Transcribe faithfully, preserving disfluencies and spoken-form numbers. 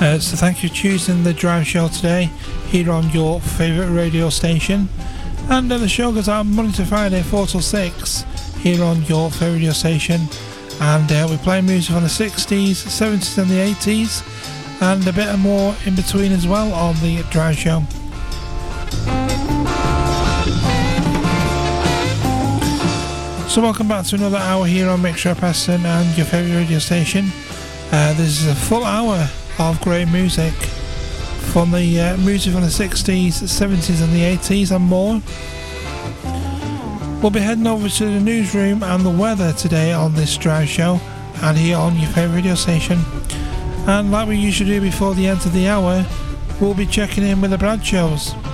Uh, so thank you for choosing the Drive Show today here on your favourite radio station. And uh, the show goes out Monday to Friday, four till six, here on your favourite radio station. And uh, we play music from the sixties, seventies and the eighties, and a bit of more in between as well on the Drive Show. So welcome back to another hour here on Mixer Preston and your favourite radio station. Uh, this is a full hour of great music from the uh, music from the sixties, seventies and the eighties and more. We'll be heading over to the newsroom and the weather today on this Drive Show and here on your favourite radio station. And like we usually do before the end of the hour, we'll be checking in with the Bradshaws.